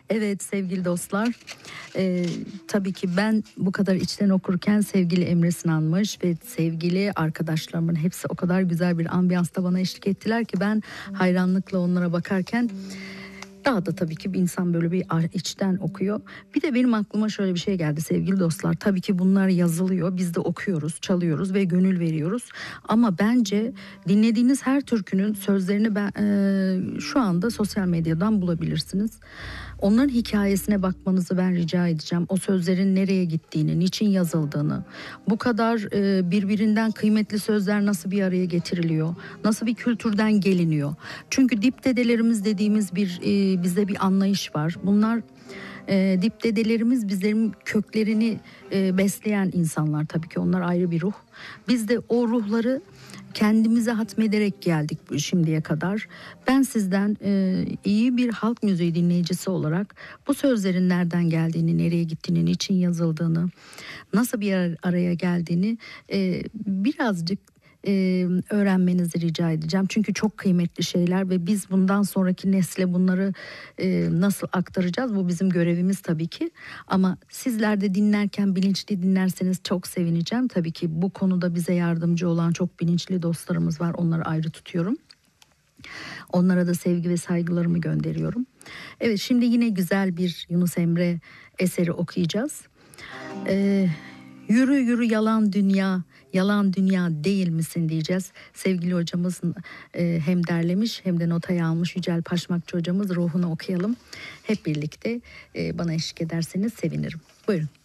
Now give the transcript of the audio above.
Evet sevgili dostlar, tabii ki ben bu kadar içten okurken sevgili Emre Sınanmış ve sevgili arkadaşlarımın hepsi o kadar güzel bir ambiyansta bana eşlik ettiler ki ben hayranlıkla onlara bakarken daha da tabii ki bir insan böyle bir içten okuyor. Bir de benim aklıma şöyle bir şey geldi sevgili dostlar. Tabii ki bunlar yazılıyor. Biz de okuyoruz, çalıyoruz ve gönül veriyoruz. Ama bence dinlediğiniz her türkünün sözlerini şu anda sosyal medyadan bulabilirsiniz. Onların hikayesine bakmanızı ben rica edeceğim. O sözlerin nereye gittiğini, niçin yazıldığını, bu kadar birbirinden kıymetli sözler nasıl bir araya getiriliyor, nasıl bir kültürden geliniyor. Çünkü dipdedelerimiz dediğimiz bizde bir anlayış var. Bunlar dipdedelerimiz bizlerin köklerini besleyen insanlar, tabii ki onlar ayrı bir ruh. Biz de o ruhları kendimize hatmederek geldik şimdiye kadar. Ben sizden iyi bir halk müziği dinleyicisi olarak bu sözlerin nereden geldiğini, nereye gittiğini, niçin yazıldığını, nasıl bir araya geldiğini birazcık öğrenmenizi rica edeceğim. Çünkü çok kıymetli şeyler ve biz bundan sonraki nesle bunları nasıl aktaracağız? Bu bizim görevimiz tabii ki. Ama sizler de dinlerken bilinçli dinlerseniz çok sevineceğim. Tabii ki bu konuda bize yardımcı olan çok bilinçli dostlarımız var. Onları ayrı tutuyorum. Onlara da sevgi ve saygılarımı gönderiyorum. Evet, şimdi yine güzel bir Yunus Emre eseri okuyacağız. Yürü yürü yalan dünya, yalan dünya değil misin diyeceğiz. Sevgili hocamız hem derlemiş hem de notaya almış Yücel Paşmakçı hocamız, ruhunu okuyalım. Hep birlikte bana eşlik ederseniz sevinirim. Buyurun.